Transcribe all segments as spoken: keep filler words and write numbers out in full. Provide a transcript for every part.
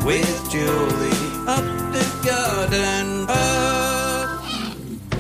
with Julie. Up the garden path.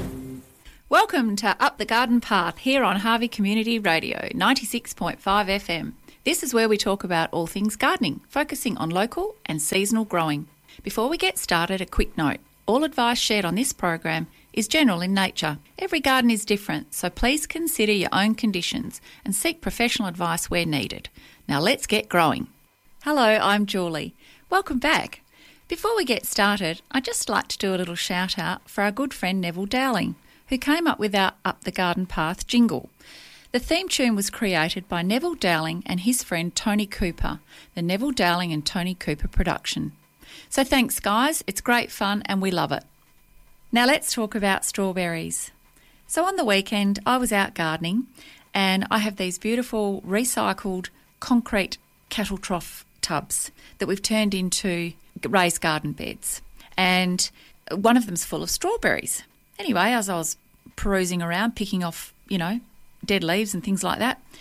Welcome to Up the Garden Path here on Harvey Community Radio, ninety-six point five F M. This is where we talk about all things gardening, focusing on local and seasonal growing. Before we get started, a quick note. All advice shared on this program is general in nature. Every garden is different, so please consider your own conditions and seek professional advice where needed. Now let's get growing. Hello, I'm Julie. Welcome back. Before we get started, I'd just like to do a little shout out for our good friend Neville Dowling, who came up with our Up the Garden Path jingle. The theme tune was created by Neville Dowling and his friend Tony Cooper, the Neville Dowling and Tony Cooper production. So thanks guys, it's great fun and we love it. Now let's talk about strawberries. So on the weekend I was out gardening and I have these beautiful recycled concrete cattle trough tubs that we've turned into raised garden beds, and one of them's full of strawberries. Anyway, as I was perusing around, picking off, you know, dead leaves and things like that,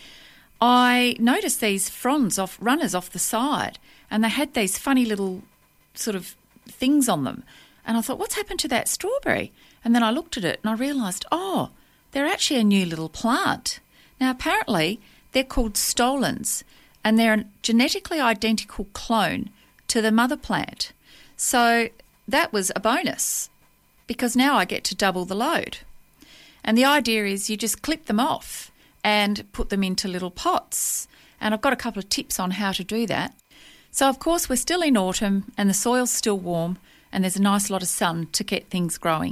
I noticed these fronds off runners off the side, and they had these funny little sort of things on them. And I thought, what's happened to that strawberry? And then I looked at it and I realised, oh, they're actually a new little plant. Now, apparently, they're called stolons, and they're a genetically identical clone to the mother plant. So that was a bonus, because now I get to double the load. And the idea is you just clip them off and put them into little pots. And I've got a couple of tips on how to do that. So, of course, we're still in autumn and the soil's still warm and there's a nice lot of sun to get things growing.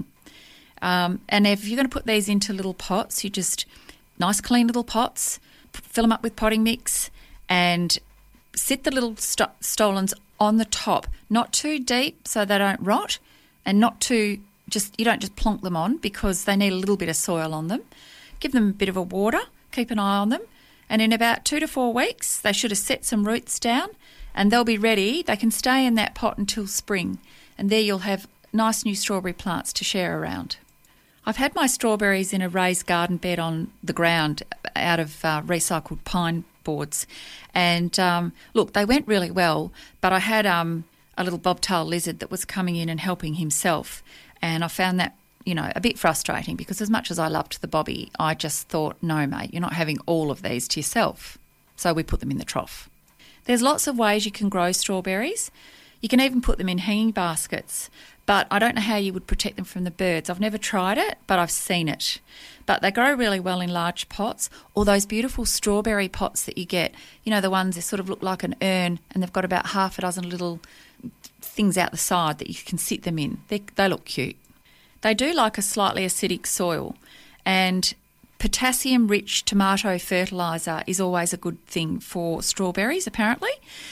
Um, and if you're going to put these into little pots, you just, nice clean little pots, fill them up with potting mix and sit the little st- stolons on the top, not too deep so they don't rot, and not too, just you don't just plonk them on because they need a little bit of soil on them. Give them a bit of a water, keep an eye on them, and in about two to four weeks they should have set some roots down and they'll be ready. They can stay in that pot until spring, and there you'll have nice new strawberry plants to share around. I've had my strawberries in a raised garden bed on the ground out of uh, recycled pine boards, and um, look, they went really well, but I had um, a little bobtail lizard that was coming in and helping himself, and I found that, you know, a bit frustrating because as much as I loved the bobby, I just thought, no mate, you're not having all of these to yourself. So we put them in the trough. There's lots of ways you can grow strawberries. You can even put them in hanging baskets, but I don't know how you would protect them from the birds. I've never tried it, but I've seen it. But they grow really well in large pots, or those beautiful strawberry pots that you get, you know, the ones that sort of look like an urn and they've got about half a dozen little things out the side that you can sit them in. They, they look cute. They do like a slightly acidic soil, and potassium-rich tomato fertiliser is always a good thing for strawberries, apparently.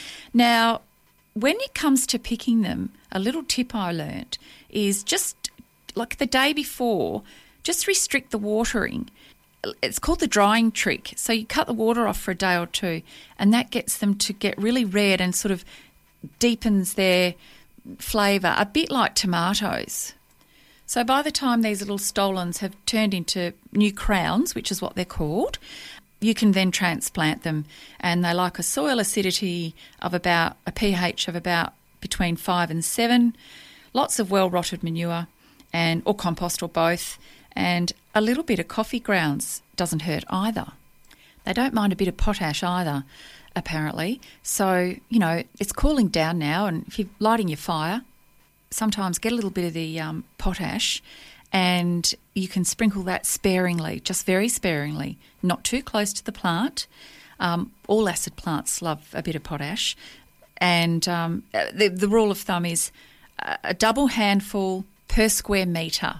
Now, when it comes to picking them, a little tip I learnt is just, like the day before, just restrict the watering. It's called the drying trick. So you cut the water off for a day or two, and that gets them to get really red and sort of deepens their flavour, a bit like tomatoes. So by the time these little stolons have turned into new crowns, which is what they're called, you can then transplant them, and they like a soil acidity of about, a pH of about between five and seven, lots of well-rotted manure and or compost or both, and a little bit of coffee grounds doesn't hurt either. They don't mind a bit of potash either, apparently. So, you know, it's cooling down now, and if you're lighting your fire, sometimes get a little bit of the um, potash, and you can sprinkle that sparingly, just very sparingly, not too close to the plant. Um, all acid plants love a bit of potash. And um, the, the rule of thumb is a double handful per square metre.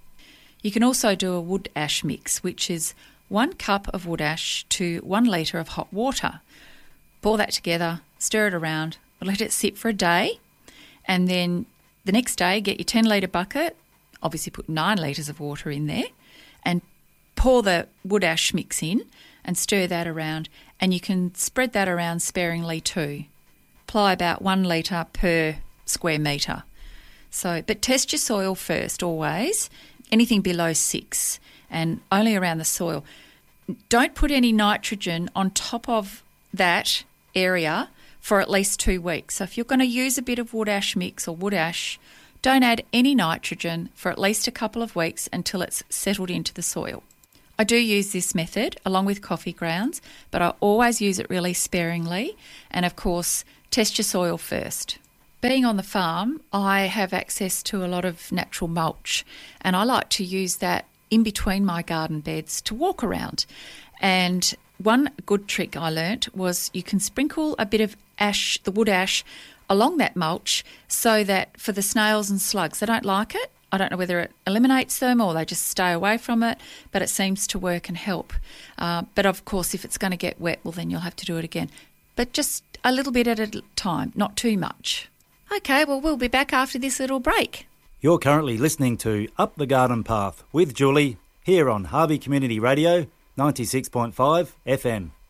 You can also do a wood ash mix, which is one cup of wood ash to one litre of hot water. Pour that together, stir it around, let it sit for a day, and then the next day get your ten litre bucket, obviously put nine litres of water in there, and pour the wood ash mix in and stir that around, and you can spread that around sparingly too. Apply about one litre per square metre. So, but test your soil first always, anything below six, and only around the soil. Don't put any nitrogen on top of that area for at least two weeks. So if you're going to use a bit of wood ash mix or wood ash, don't add any nitrogen for at least a couple of weeks until it's settled into the soil. I do use this method along with coffee grounds, but I always use it really sparingly, and of course test your soil first. Being on the farm, I have access to a lot of natural mulch, and I like to use that in between my garden beds to walk around. And one good trick I learnt was you can sprinkle a bit of ash, the wood ash, along that mulch so that for the snails and slugs, they don't like it. I don't know whether it eliminates them or they just stay away from it, but it seems to work and help. Uh, but of course, if it's going to get wet, well, then you'll have to do it again. But just a little bit at a time, not too much. Okay, well, we'll be back after this little break. You're currently listening to Up the Garden Path with Julie here on Harvey Community Radio ninety-six point five F M.